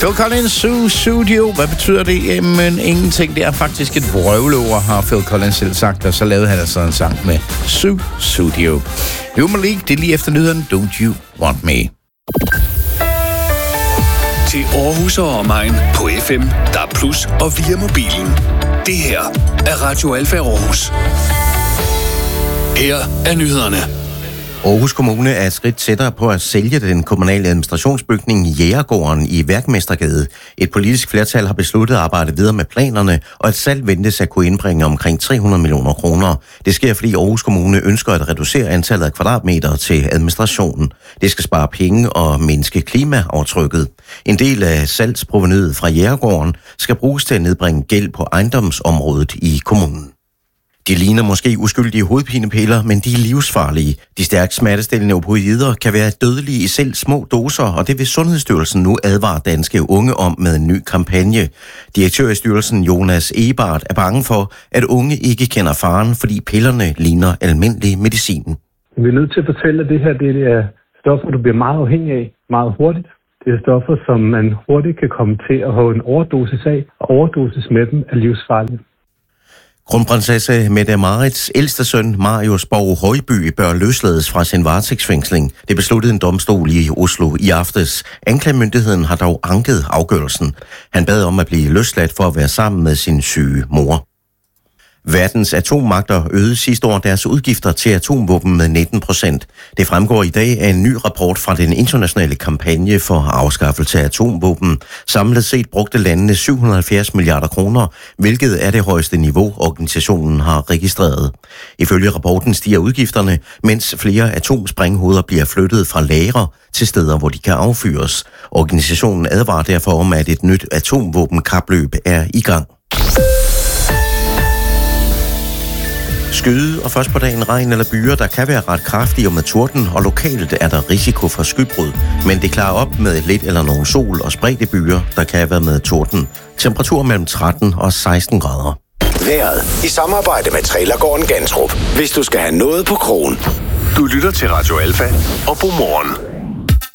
Phil Collins, Studio. Hvad betyder det? Jamen, ingenting. Det er faktisk et vrøvleord, har Phil Collins selv sagt, og så lavede han altså en sang med Studio. Human League, det er lige efter nyheden. Don't You Want Me. Til Aarhus og omegn på FM, DAB+ og via mobilen. Det her er Radio Alfa Aarhus. Her er nyhederne. Aarhus Kommune er et skridt tættere på at sælge den kommunale administrationsbygning Jægergården i Værkmestergade. Et politisk flertal har besluttet at arbejde videre med planerne, og et salg ventes at kunne indbringe omkring 300 millioner kroner. Det sker, fordi Aarhus Kommune ønsker at reducere antallet af kvadratmeter til administrationen. Det skal spare penge og mindske klimaaftrykket. En del af salgsprovenuet fra Jægergården skal bruges til at nedbringe gæld på ejendomsområdet i kommunen. De ligner måske uskyldige hovedpinepiller, men de er livsfarlige. De stærkt smertestillende opioider kan være dødelige i selv små doser, og det vil Sundhedsstyrelsen nu advare danske unge om med en ny kampagne. Direktør i styrelsen Jonas Ebert er bange for, at unge ikke kender faren, fordi pillerne ligner almindelig medicin. Vi er nødt til at fortælle, at det her det er stoffer, du bliver meget afhængig af meget hurtigt. Det er stoffer, som man hurtigt kan komme til at have en overdosis af, og overdosis med dem er livsfarlige. Kronprinsesse Mette-Marits ældste søn, Marius Borg Højby, bør løslades fra sin varetægtsfængsling. Det besluttede en domstol i Oslo i aftes. Anklagemyndigheden har dog anket afgørelsen. Han bad om at blive løsladt for at være sammen med sin syge mor. Verdens atommagter øgede sidste år deres udgifter til atomvåben med 19%. Det fremgår i dag af en ny rapport fra den internationale kampagne for afskaffelse af atomvåben. Samlet set brugte landene 770 milliarder kroner, hvilket er det højeste niveau, organisationen har registreret. Ifølge rapporten stiger udgifterne, mens flere atomsprænghoveder bliver flyttet fra lagre til steder, hvor de kan affyres. Organisationen advarer derfor om, at et nyt atomvåbenkapløb er i gang. Skyde og først på dagen regn eller byer, der kan være ret kraftige og med torden, og lokalt er der risiko for skybrud. Men det klarer op med lidt eller nogen sol og spredte byer, der kan være med torden. Temperatur mellem 13 og 16 grader. Vejret i samarbejde med Trailergården Gantrup. Hvis du skal have noget på krogen. Du lytter til Radio Alfa og Godmorgen.